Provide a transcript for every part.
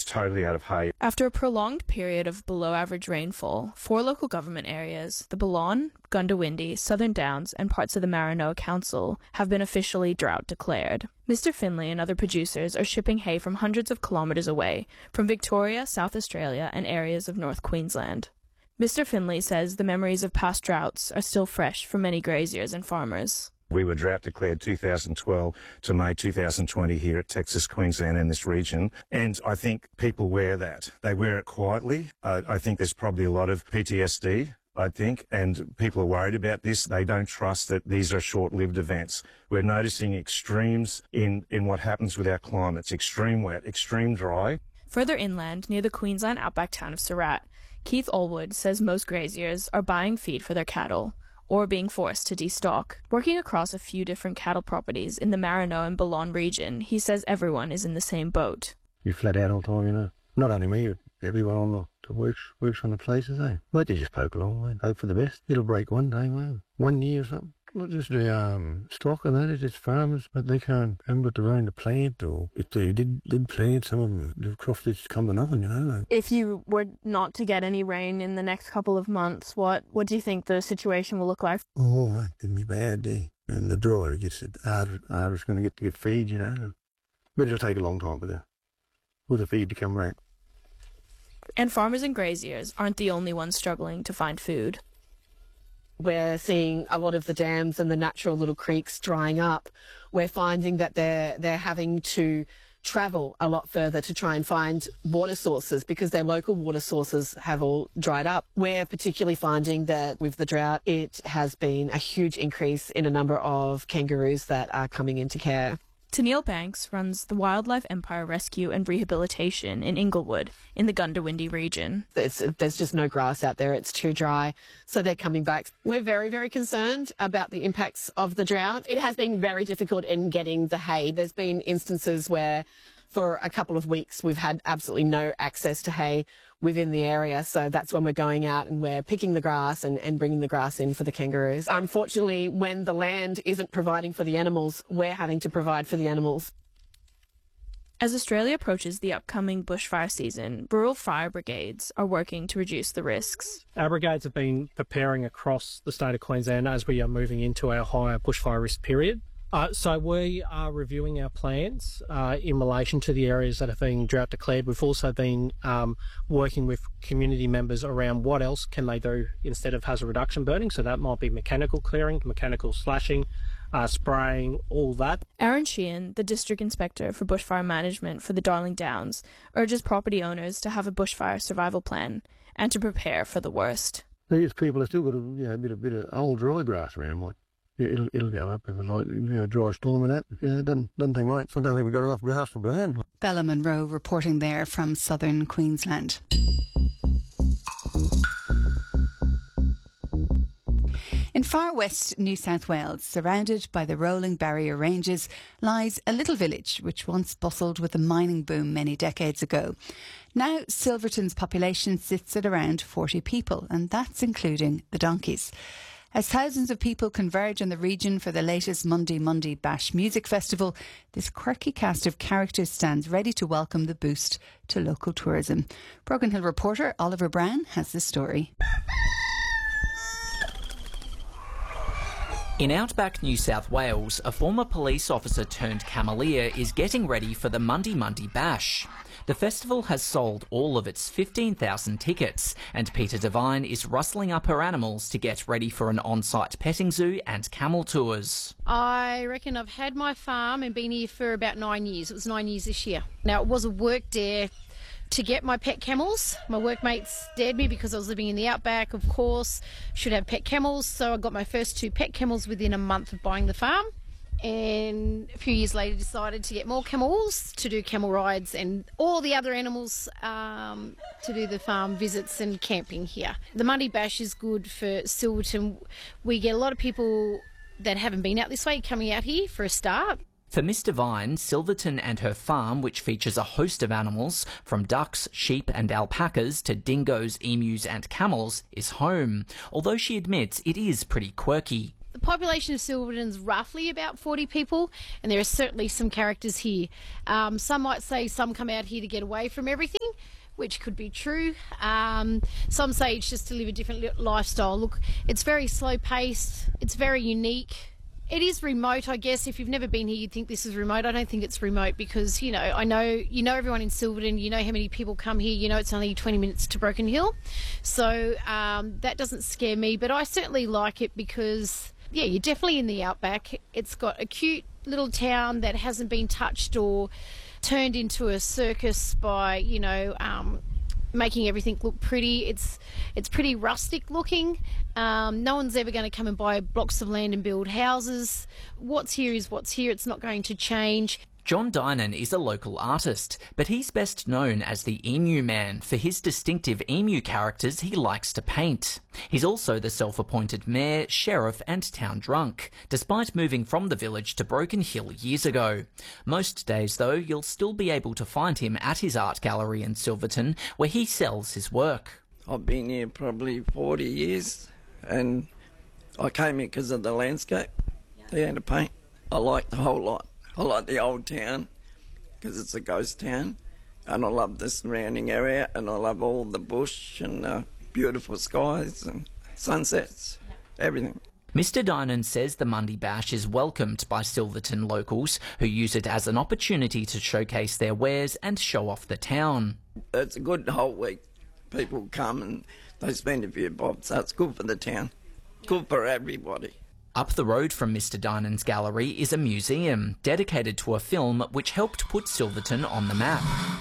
totally out of hay. After a prolonged period of below-average rainfall, 4 local government areas, the Balonne, Goondiwindi, Southern Downs and parts of the Maranoa Council, have been officially drought declared. Mr. Finlay and other producers are shipping hay from hundreds of kilometres away, from Victoria, South Australia and areas of North Queensland. Mr. Finlay says the memories of past droughts are still fresh for many graziers and farmers. We were drought declared 2012 to May 2020 here at Texas, Queensland and this region. And I think people wear that. They wear it quietly. I think there's probably a lot of PTSD, I think, and people are worried about this. They don't trust that these are short-lived events. We're noticing extremes in what happens with our climates. Extreme wet, extreme dry. Further inland, near the Queensland outback town of Surat, Keith Allwood says most graziers are buying feed for their cattle, or being forced to destock. Working across a few different cattle properties in the Maranoa and Balonne region, he says everyone is in the same boat. You flat out all the time, you know. Not only me, but everyone on the works on the places, eh? But you just poke along, mate. Hope for the best. It'll break one day, man. 1 year or something. Not just the stock and that, it's just farmers, but they haven't got the rain to plant, or if they did plant, some of them, the crops just come to nothing, you know. If you were not to get any rain in the next couple of months, what do you think the situation will look like? Oh, mate, it'd be bad, eh? And the drier gets it harder it's going to get feed, you know. But it'll take a long time for the feed to come right. And farmers and graziers aren't the only ones struggling to find food. We're seeing a lot of the dams and the natural little creeks drying up. We're finding that they're having to travel a lot further to try and find water sources because their local water sources have all dried up. We're particularly finding that with the drought, it has been a huge increase in a number of kangaroos that are coming into care. Tennille Banks runs the Wildlife Empire Rescue and Rehabilitation in Inglewood in the Goondiwindi region. There's just no grass out there. It's too dry. So they're coming back. We're very, very concerned about the impacts of the drought. It has been very difficult in getting the hay. There's been instances where for a couple of weeks we've had absolutely no access to hay within the area. So that's when we're going out and we're picking the grass and bringing the grass in for the kangaroos. Unfortunately, when the land isn't providing for the animals, we're having to provide for the animals. As Australia approaches the upcoming bushfire season, rural fire brigades are working to reduce the risks. Our brigades have been preparing across the state of Queensland as we are moving into our higher bushfire risk period. So we are reviewing our plans in relation to the areas that have been drought declared. We've also been working with community members around what else can they do instead of hazard reduction burning. So that might be mechanical clearing, mechanical slashing, spraying, all that. Aaron Sheehan, the District Inspector for Bushfire Management for the Darling Downs, urges property owners to have a bushfire survival plan and to prepare for the worst. These people have still got a bit of old dry grass around, like. It'll go up if it's like dry storm and that. Yeah, doesn't think right. So I don't think we've got enough grass to burn. Bella Monroe reporting there from southern Queensland. In far west New South Wales, surrounded by the rolling barrier ranges, lies a little village which once bustled with a mining boom many decades ago. Now Silverton's population sits at around 40 people, and that's including the donkeys. As thousands of people converge on the region for the latest Monday Monday Bash Music Festival, this quirky cast of characters stands ready to welcome the boost to local tourism. Broken Hill reporter Oliver Brown has the story. In outback New South Wales, a former police officer turned cameleer is getting ready for the Monday Monday Bash. The festival has sold all of its 15,000 tickets, and Peter Devine is rustling up her animals to get ready for an on-site petting zoo and camel tours. I reckon I've had my farm and been here for about 9 years. It was 9 years this year. Now, it was a work dare to get my pet camels. My workmates dared me because I was living in the outback, of course, should have pet camels. So I got my first 2 pet camels within a month of buying the farm. And a few years later decided to get more camels to do camel rides and all the other animals to do the farm visits and camping here. The Monday Bash is good for Silverton. We get a lot of people that haven't been out this way coming out here for a start. For Miss Devine, Silverton and her farm, which features a host of animals, from ducks, sheep and alpacas to dingoes, emus and camels, is home, although she admits it is pretty quirky. The population of Silverton's roughly about 40 people, and there are certainly some characters here. Some might say some come out here to get away from everything, which could be true. Some say it's just to live a different lifestyle. Look, it's very slow paced, it's very unique. It is remote, I guess. If you've never been here, you'd think this is remote. I don't think it's remote because, you know, I know you know everyone in Silverton, you know how many people come here, you know it's only 20 minutes to Broken Hill. So that doesn't scare me, but I certainly like it because, yeah, you're definitely in the outback. It's got a cute little town that hasn't been touched or turned into a circus by, you know, making everything look pretty. It's pretty rustic looking. No one's ever going to come and buy blocks of land and build houses. What's here is what's here. It's not going to change. John Dinan is a local artist, but he's best known as the Emu Man for his distinctive emu characters he likes to paint. He's also the self-appointed mayor, sheriff and town drunk, despite moving from the village to Broken Hill years ago. Most days, though, you'll still be able to find him at his art gallery in Silverton, where he sells his work. I've been here probably 40 years, and I came here because of the landscape. They had to paint. I like the whole lot. I like the old town because it's a ghost town, and I love the surrounding area, and I love all the bush and the beautiful skies and sunsets, everything. Mr Dinan says the Monday Bash is welcomed by Silverton locals who use it as an opportunity to showcase their wares and show off the town. It's a good whole week. People come and they spend a few bob, so it's good for the town, good for everybody. Up the road from Mr Dinan's gallery is a museum dedicated to a film which helped put Silverton on the map.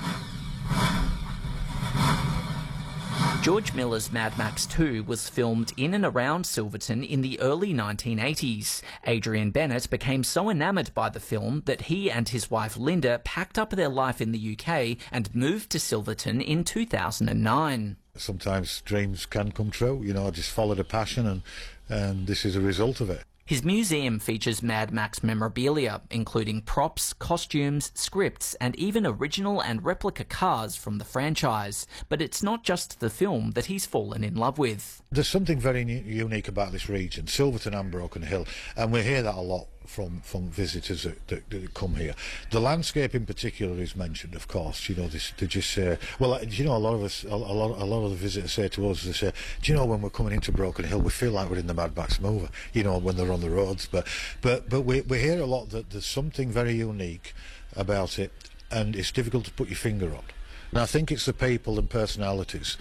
George Miller's Mad Max 2 was filmed in and around Silverton in the early 1980s. Adrian Bennett became so enamoured by the film that he and his wife Linda packed up their life in the UK and moved to Silverton in 2009. Sometimes dreams can come true, you know, I just followed a passion and this is a result of it. His museum features Mad Max memorabilia, including props, costumes, scripts, and even original and replica cars from the franchise. But it's not just the film that he's fallen in love with. There's something very unique about this region, Silverton and Broken Hill, and we hear that a lot from visitors that come here. The landscape in particular is mentioned, of course. You know, they just say, well, you know, a lot of the visitors say to us, they say, do you know, when we're coming into Broken Hill, we feel like we're in the Mad Max movie, you know, when they're on the roads. But we hear a lot that there's something very unique about it, and it's difficult to put your finger on. And I think it's the people and personalities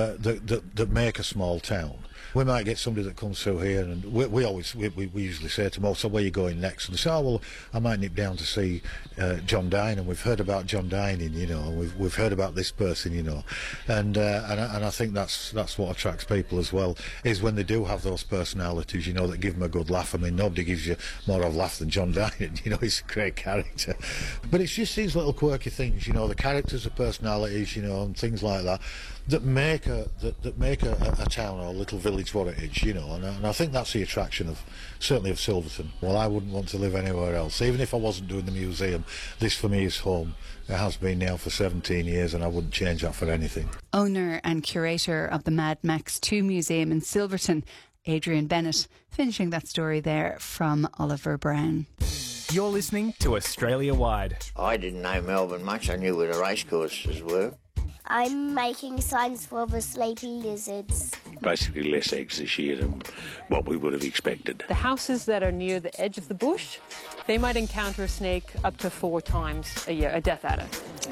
that make a small town. We might get somebody that comes through here, and we usually say to them, oh, so where are you going next? And they say, oh, well, I might nip down to see John Dinan. We've heard about John Dinan, you know, and we've heard about this person, you know. And I think that's what attracts people as well, is when they do have those personalities, you know, that give them a good laugh. I mean, nobody gives you more of a laugh than John Dinan, you know, he's a great character. But it's just these little quirky things, you know, the characters, the personalities, you know, and things like that, that make a town or a little village what it is, you know, and I think that's the attraction of, certainly of Silverton. Well, I wouldn't want to live anywhere else. Even if I wasn't doing the museum, this for me is home. It has been now for 17 years and I wouldn't change that for anything. Owner and curator of the Mad Max 2 Museum in Silverton, Adrian Bennett, finishing that story there from Oliver Brown. You're listening to Australia Wide. I didn't know Melbourne much. I knew where the racecourses were. I'm making signs for the sleepy lizards. Basically less eggs this year than what we would have expected. The houses that are near the edge of the bush, they might encounter a snake up to 4 times a year, a death adder.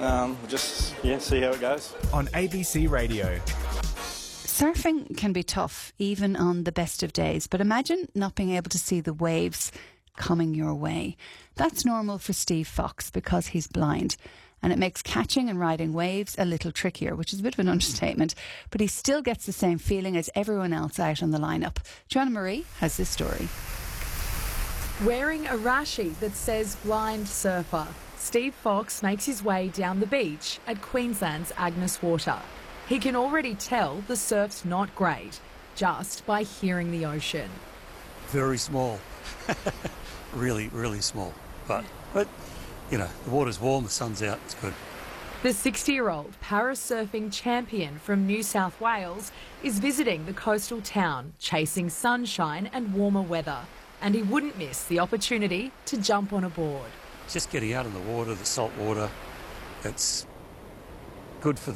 See how it goes. On ABC Radio. Surfing can be tough, even on the best of days, but imagine not being able to see the waves coming your way. That's normal for Steve Fox because he's blind. And it makes catching and riding waves a little trickier, which is a bit of an understatement. But he still gets the same feeling as everyone else out on the lineup. Joanna Marie has this story. Wearing a rashi that says blind surfer, Steve Fox makes his way down the beach at Queensland's Agnes Water. He can already tell the surf's not great just by hearing the ocean. Very small. Really, really small. But you know, the water's warm, the sun's out, it's good. The 60-year-old para-surfing champion from New South Wales is visiting the coastal town, chasing sunshine and warmer weather. and he wouldn't miss the opportunity to jump on a board. Just getting out in the water, the salt water, it's good for